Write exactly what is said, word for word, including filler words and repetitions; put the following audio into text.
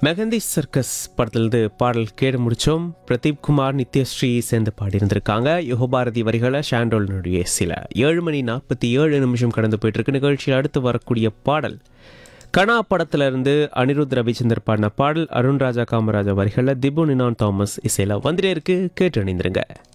Mehndi circus படத்திலிருந்து பாடல் கேட்டு முடித்தோம். பிரதீப் குமார், நித்யஸ்ரீ சேர்ந்து பாடியிருந்திருக்காங்க. யுகபாரதி வரிகளை ஷாண்டோலினுடைய சில ஏழு மணி நாற்பத்தி ஏழு நிமிஷம் கடந்து போயிட்டுருக்கு. நிகழ்ச்சியில் அடுத்து வரக்கூடிய பாடல் கனா படத்திலிருந்து அனிருத் ரவிச்சந்தர் பாடின பாடல். அருண்ராஜா காமராஜா வரிகளில் திபு நினான் தாமஸ் இசையில் வந்துட்டே இருக்கு. கேட்டு அணிந்திருங்க.